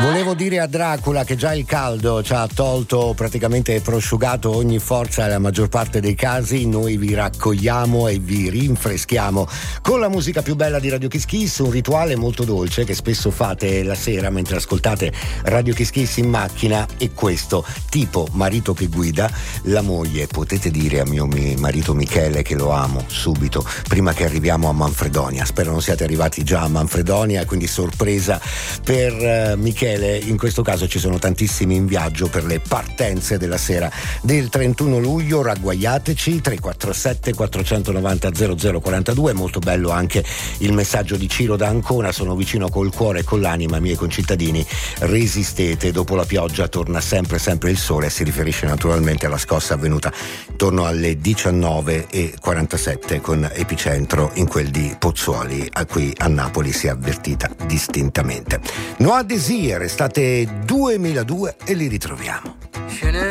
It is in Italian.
Volevo dire a Dracula che già il caldo ci ha tolto, praticamente prosciugato ogni forza nella maggior parte dei casi. Noi vi raccogliamo e vi rinfreschiamo con la musica più bella di Radio Kiss Kiss, un rituale molto dolce che spesso fate la sera mentre ascoltate Radio Kiss Kiss in macchina, e questo, tipo marito che guida, la moglie: potete dire a mio marito Michele che lo amo subito, prima che arriviamo a Manfredonia. Spero non siate arrivati già a Manfredonia, quindi sorpresa per Michele. In questo caso ci sono tantissimi in viaggio per le partenze della sera del 31 luglio. Ragguagliateci, 347 490 0042. Molto bello anche il messaggio di Ciro da Ancona: sono vicino col cuore e con l'anima, miei concittadini, resistete, dopo la pioggia torna sempre il sole. Si riferisce naturalmente alla scossa avvenuta intorno alle 19:47 con epicentro in quel di Pozzuoli, a cui a Napoli si è avvertita distintamente. Noa Desir, estate 2002, e li ritroviamo.